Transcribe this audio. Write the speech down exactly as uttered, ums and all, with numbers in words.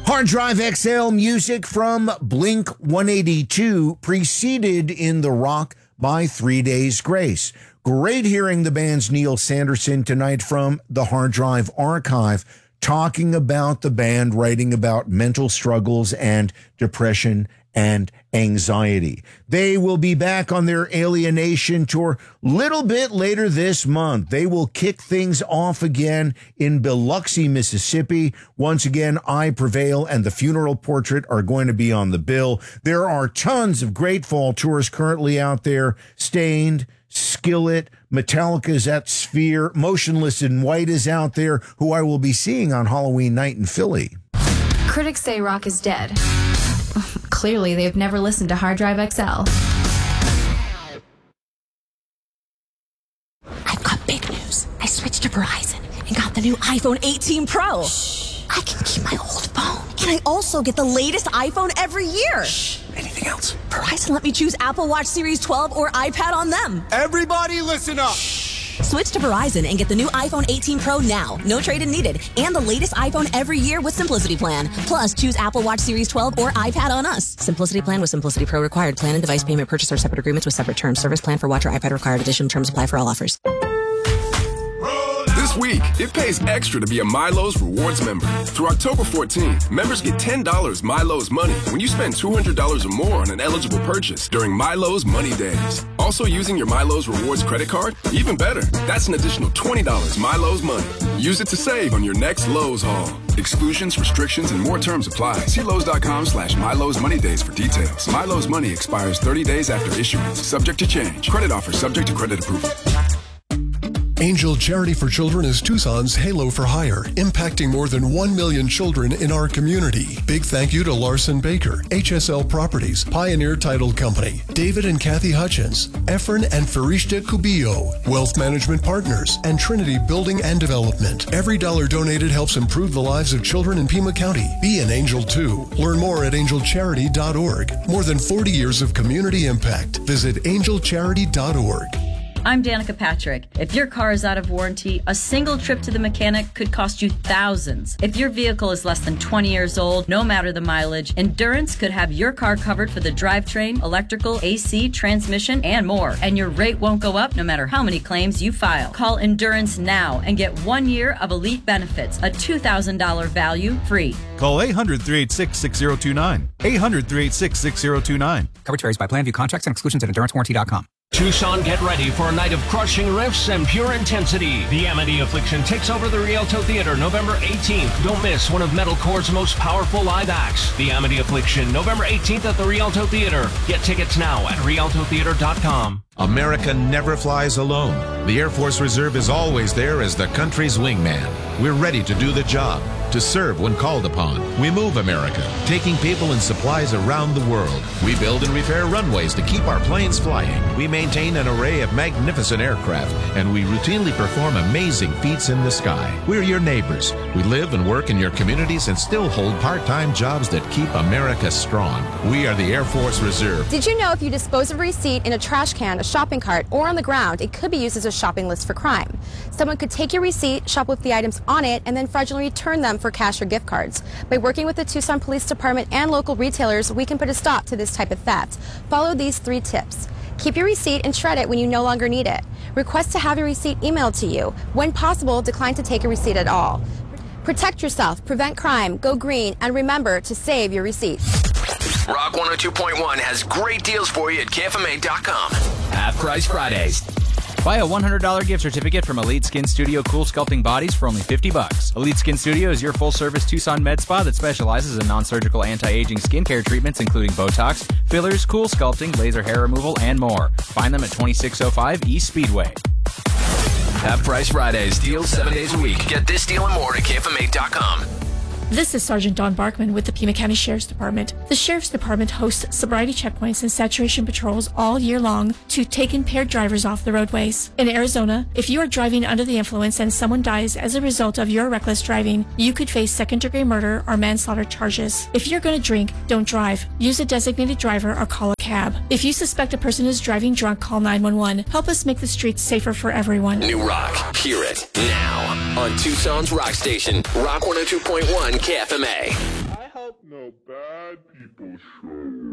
Hard Drive X L music from Blink one eighty-two, preceded in The Rock by Three Days Grace. Great hearing the band's Neil Sanderson tonight from the Hard Drive Archive, talking about the band, writing about mental struggles and depression and anxiety. They will be back on their Alienation tour little bit later this month. They will kick things off again in Biloxi, Mississippi. Once again, I Prevail and The Funeral Portrait are going to be on the bill. There are tons of great fall tours currently out there. Stained, Skillet, Metallica's at Sphere, Motionless in White is out there, who I will be seeing on Halloween night in Philly. Critics say rock is dead. Clearly, they've never listened to Hard Drive X L. I've got big news. I switched to Verizon and got the new iPhone eighteen Pro. Shh. I can keep my old phone. And I also get the latest iPhone every year. Shh. Anything else? Verizon let me choose Apple Watch Series twelve or iPad on them. Everybody listen up. Shh. Switch to Verizon and get the new iPhone eighteen Pro now. No trade-in needed. And the latest iPhone every year with Simplicity Plan. Plus, choose Apple Watch Series twelve or iPad on us. Simplicity Plan with Simplicity Pro required. Plan and device payment purchase or separate agreements with separate terms. Service plan for watch or iPad required. Additional terms apply for all offers. This week, it pays extra to be a Milo's Rewards member. Through October fourteenth, members get ten dollars Milo's Money when you spend two hundred dollars or more on an eligible purchase during Milo's Money Days. Also using your Milo's Rewards credit card? Even better, that's an additional twenty dollars Milo's Money. Use it to save on your next Lowe's haul. Exclusions, restrictions, and more terms apply. See Lowe's.com slash Milo's Money Days for details. Milo's Money expires thirty days after issuance. Subject to change. Credit offer subject to credit approval. Angel Charity for Children is Tucson's Halo for Hire, impacting more than one million children in our community. Big thank you to Larson Baker, H S L Properties, Pioneer Title Company, David and Kathy Hutchins, Efren and Farishta Cubillo, Wealth Management Partners, and Trinity Building and Development. Every dollar donated helps improve the lives of children in Pima County. Be an angel too. Learn more at angel charity dot org. More than forty years of community impact. Visit angel charity dot org. I'm Danica Patrick. If your car is out of warranty, a single trip to the mechanic could cost you thousands. If your vehicle is less than twenty years old, no matter the mileage, Endurance could have your car covered for the drivetrain, electrical, A C, transmission, and more. And your rate won't go up no matter how many claims you file. Call Endurance now and get one year of elite benefits, a two thousand dollars value free. Call eight hundred, three eight six, six zero two nine. eight hundred, three eight six, six zero two nine. Coverage varies by plan. View contracts and exclusions at endurance warranty dot com. Tucson, get ready for a night of crushing riffs and pure intensity. The Amity Affliction takes over the Rialto Theater November eighteenth. Don't miss one of metalcore's most powerful live acts. The Amity Affliction, November eighteenth at the Rialto Theater. Get tickets now at rialto theater dot com. America never flies alone. The Air Force Reserve is always there as the country's wingman. We're ready to do the job, to serve when called upon. We move America, taking people and supplies around the world. We build and repair runways to keep our planes flying. We maintain an array of magnificent aircraft, and we routinely perform amazing feats in the sky. We're your neighbors. We live and work in your communities and still hold part-time jobs that keep America strong. We are the Air Force Reserve. Did you know if you dispose of a receipt in a trash can, a shopping cart, or on the ground, it could be used as a shopping list for crime? Someone could take your receipt, shoplift the items on it, and then fraudulently return them for cash or gift cards. By working with the Tucson Police Department and local retailers, we can put a stop to this type of theft. Follow these three tips. Keep your receipt and shred it when you no longer need it. Request to have your receipt emailed to you. When possible, decline to take a receipt at all. Protect yourself, prevent crime, go green, and remember to save your receipt. Rock one oh two point one has great deals for you at K F M A dot com. Half Price Fridays. Buy a one hundred dollars gift certificate from Elite Skin Studio Cool Sculpting Bodies for only fifty bucks. Elite Skin Studio is your full-service Tucson med spa that specializes in non-surgical anti-aging skincare treatments including Botox, fillers, cool sculpting, laser hair removal, and more. Find them at twenty-six oh five East Speedway. Half Price Fridays. Deals seven days a week. Get this deal and more at K F M A dot com. This is Sergeant Don Barkman with the Pima County Sheriff's Department. The Sheriff's Department hosts sobriety checkpoints and saturation patrols all year long to take impaired drivers off the roadways. In Arizona, if you are driving under the influence and someone dies as a result of your reckless driving, you could face second-degree murder or manslaughter charges. If you're going to drink, don't drive. Use a designated driver or call a cab. If you suspect a person is driving drunk, call nine one one. Help us make the streets safer for everyone. New rock. Hear it now on Tucson's Rock Station. Rock one oh two point one K F M A. help. No bad people show.